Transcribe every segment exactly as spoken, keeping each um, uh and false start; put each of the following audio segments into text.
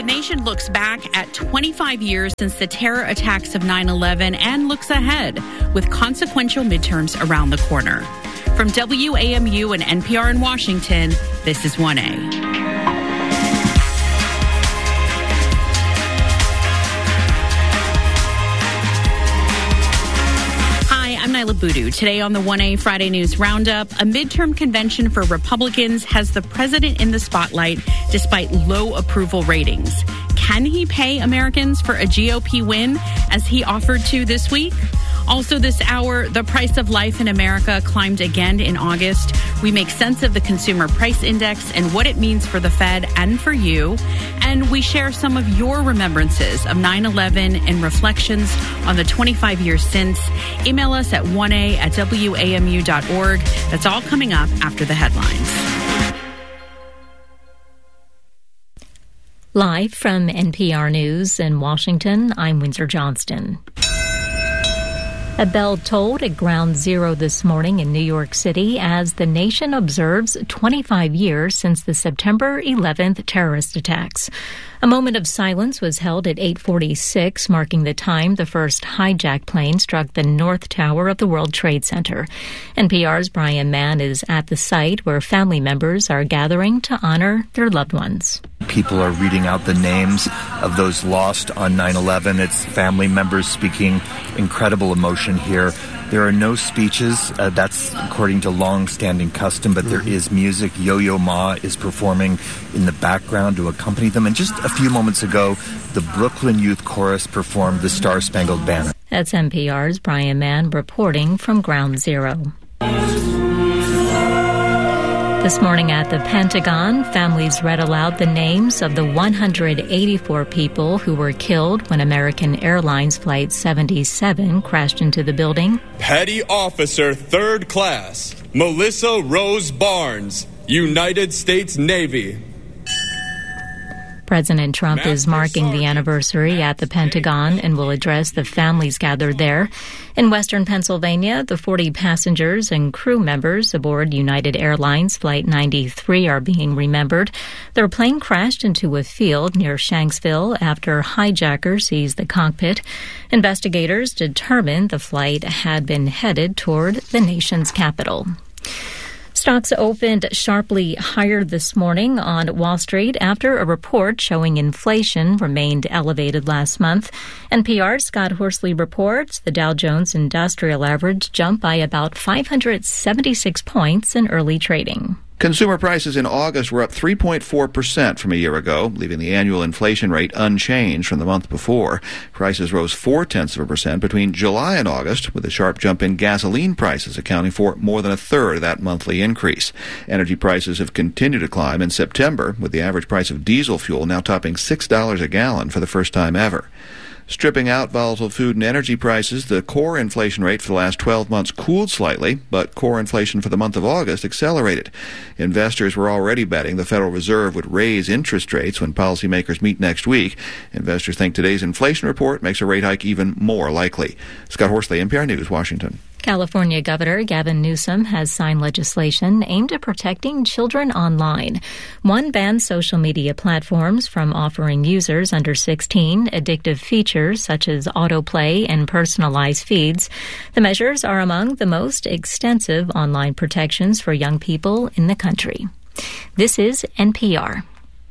The nation looks back at twenty-five years since the terror attacks of nine eleven and looks ahead with consequential midterms around the corner. From W A M U and N P R in Washington, this is one A. I'm Nyla Boodoo. Today on the one A Friday News Roundup, a midterm convention for Republicans has the president in the spotlight despite low approval ratings. Can he pay Americans for a G O P win as he offered to this week? Also this hour, the price of life in America climbed again in August. We make sense of the consumer price index and what it means for the Fed and for you. And we share some of your remembrances of nine eleven and reflections on the twenty-five years since. Email us at one a at W A M U dot org. That's all coming up after the headlines. Live from N P R News in Washington, I'm Windsor Johnston. A bell tolled at Ground Zero this morning in New York City as the nation observes twenty-five years since the September eleventh terrorist attacks. A moment of silence was held at eight forty-six, marking the time the first hijacked plane struck the North Tower of the World Trade Center. N P R's Brian Mann is at the site where family members are gathering to honor their loved ones. People are reading out the names of those lost on nine eleven. It's family members speaking incredible emotion here. There are no speeches. Uh, that's according to long-standing custom, but there is music. Yo-Yo Ma is performing in the background to accompany them. And just a few moments ago, the Brooklyn Youth Chorus performed the Star-Spangled Banner. That's N P R's Brian Mann reporting from Ground Zero. This morning at the Pentagon, families read aloud the names of the one hundred eighty-four people who were killed when American Airlines Flight seventy-seven crashed into the building. Petty Officer Third Class Melissa Rose Barnes, United States Navy. President Trump is marking the anniversary at the Pentagon and will address the families gathered there. In western Pennsylvania, the forty passengers and crew members aboard United Airlines Flight ninety-three are being remembered. Their plane crashed into a field near Shanksville after hijackers seized the cockpit. Investigators determined the flight had been headed toward the nation's capital. Stocks opened sharply higher this morning on Wall Street after a report showing inflation remained elevated last month. N P R's Scott Horsley reports the Dow Jones Industrial Average jumped by about five hundred seventy-six points in early trading. Consumer prices in August were up three point four percent from a year ago, leaving the annual inflation rate unchanged from the month before. Prices rose four-tenths of a percent between July and August, with a sharp jump in gasoline prices accounting for more than a third of that monthly increase. Energy prices have continued to climb in September, with the average price of diesel fuel now topping six dollars a gallon for the first time ever. Stripping out volatile food and energy prices, the core inflation rate for the last twelve months cooled slightly, but core inflation for the month of August accelerated. Investors were already betting the Federal Reserve would raise interest rates when policymakers meet next week. Investors think today's inflation report makes a rate hike even more likely. Scott Horsley, N P R News, Washington. California Governor Gavin Newsom has signed legislation aimed at protecting children online. One bans social media platforms from offering users under sixteen addictive features such as autoplay and personalized feeds. The measures are among the most extensive online protections for young people in the country. This is N P R.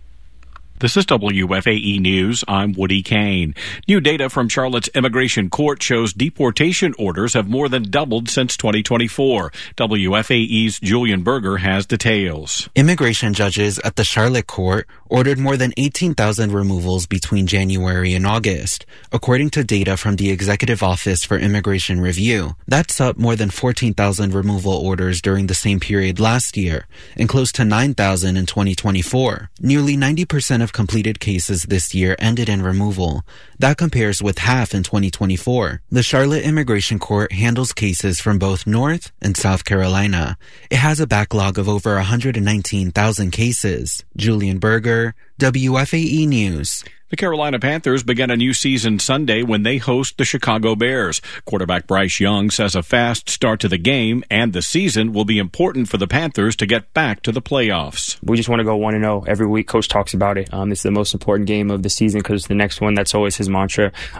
This is W F A E News. I'm Woody Kane. New data from Charlotte's immigration court shows deportation orders have more than doubled since twenty twenty-four. W F A E's Julian Berger has details. Immigration judges at the Charlotte court ordered more than eighteen thousand removals between January and August, according to data from the Executive Office for Immigration Review. That's up more than fourteen thousand removal orders during the same period last year, and close to nine thousand in twenty twenty-four. Nearly ninety percent of completed cases this year ended in removal. That compares with half in twenty twenty-four. The Charlotte Immigration Court handles cases from both North and South Carolina. It has a backlog of over one hundred nineteen thousand cases. Julian Berger, W F A E News. The Carolina Panthers begin a new season Sunday when they host the Chicago Bears. Quarterback Bryce Young says a fast start to the game and the season will be important for the Panthers to get back to the playoffs. We just want to go one and oh every week. Coach talks about it. Um, it's the most important game of the season because the next one, that's always his mantra.